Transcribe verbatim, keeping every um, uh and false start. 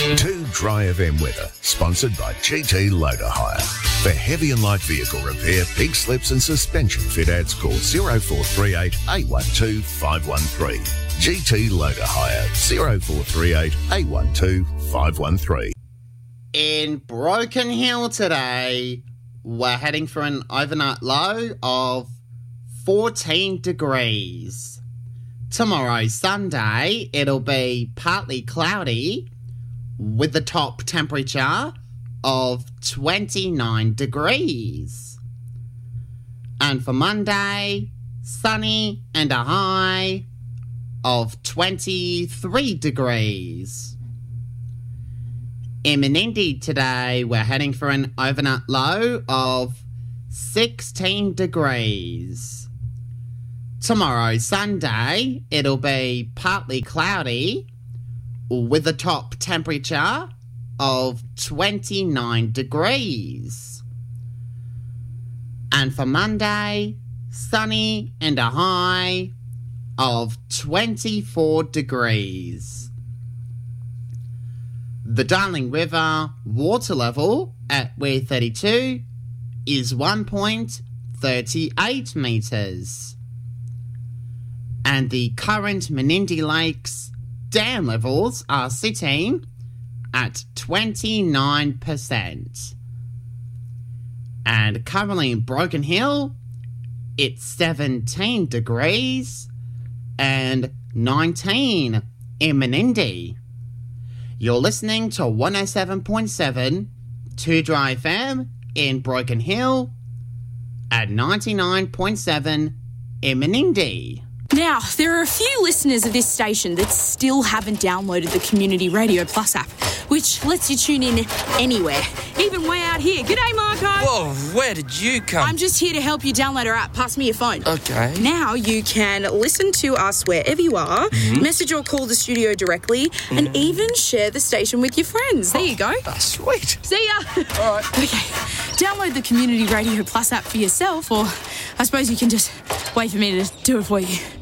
Two Dry F M weather, sponsored by G T Loader Hire. For heavy and light vehicle repair, big slips and suspension fit outs, call zero four three eight, eight one two, five one three. G T Loader Hire, zero four three eight, eight one two, five one three. In Broken Hill today, we're heading for an overnight low of fourteen degrees. Tomorrow, Sunday, it'll be partly cloudy with the top temperature of twenty-nine degrees. And for Monday, sunny and a high of twenty-three degrees. In Menindee today, we're heading for an overnight low of sixteen degrees. Tomorrow, Sunday, it'll be partly cloudy with a top temperature of twenty-nine degrees. And for Monday, sunny and a high of twenty-four degrees. The Darling River water level at Weir thirty-two is one point three eight metres. And the current Menindee Lakes dam levels are sitting at twenty-nine percent. And currently in Broken Hill, it's seventeen degrees and nineteen in Menindee. You're listening to one oh seven point seven Two Dry F M in Broken Hill at ninety-nine point seven in Menindee. Now, there are a few listeners of this station that still haven't downloaded the Community Radio Plus app, which lets you tune in anywhere, even way out here. G'day, Marco. Whoa, where did you come? I'm just here to help you download our app. Pass me your phone. Okay. Now you can listen to us wherever you are, mm-hmm. message or call the studio directly, mm. and even share the station with your friends. There oh, you go. That's sweet. See ya. All right. Okay. Download the Community Radio Plus app for yourself, or I suppose you can just wait for me to do it for you.